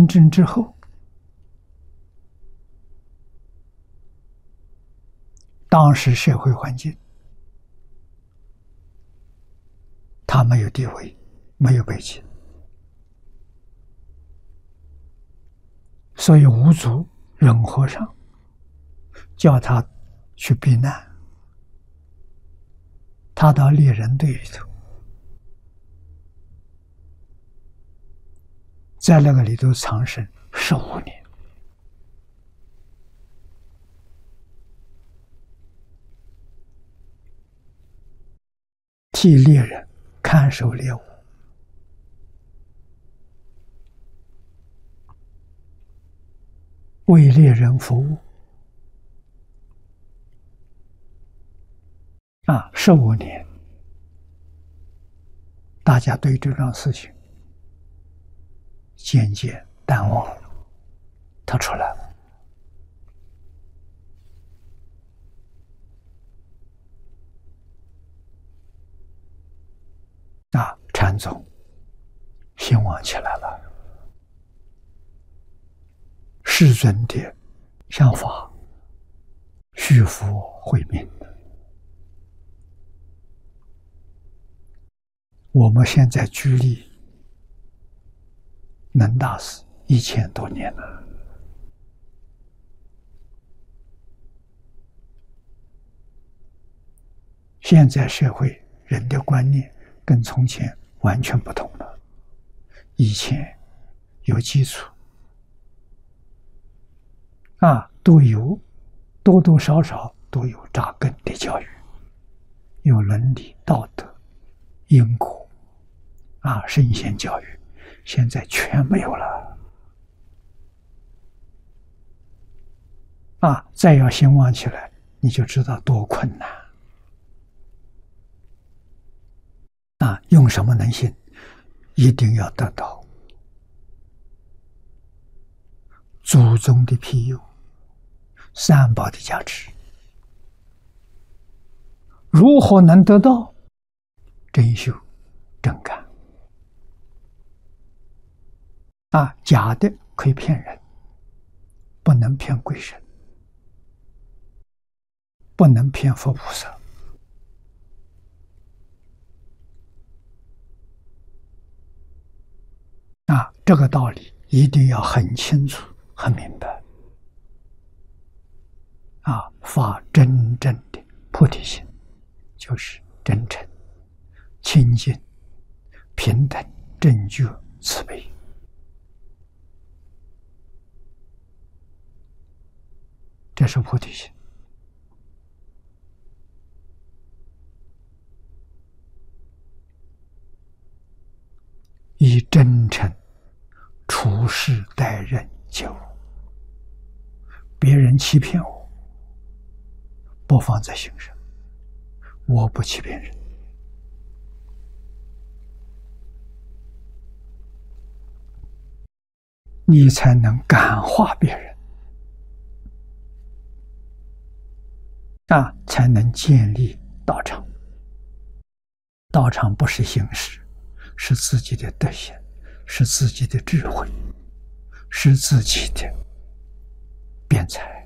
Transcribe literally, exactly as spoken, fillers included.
争之后，当时社会环境，他没有地位，没有背景，所以吴族忍和尚叫他去避难，他到猎人队里头，在那个里头藏身十五年，替猎人看守猎物，为猎人服务。啊，十五年，大家对这桩事情渐渐淡忘了，他出来了。啊，禅宗兴旺起来了，世尊的想法续佛慧命。我们现在距离能大师一千多年了，现在社会人的观念跟从前完全不同了。以前有基础啊，都有多多少少都有扎根的教育，有伦理道德、因果啊，圣贤教育，现在全没有了啊！再要兴旺起来，你就知道多困难啊！用什么能行？一定要得到祖宗的庇佑，三宝的加持。如何能得到？真修真干啊！假的可以骗人，不能骗鬼神，不能骗佛菩萨啊！这个道理一定要很清楚、很明白啊！发真正的菩提心，就是真诚、清净、平等、正觉、慈悲。这是菩提心。以真诚处事待人接物，别人欺骗我，不放在心上，我不欺骗人。你才能感化别人啊，才能建立道场。道场不是形式，是自己的德行，是自己的智慧，是自己的辩才。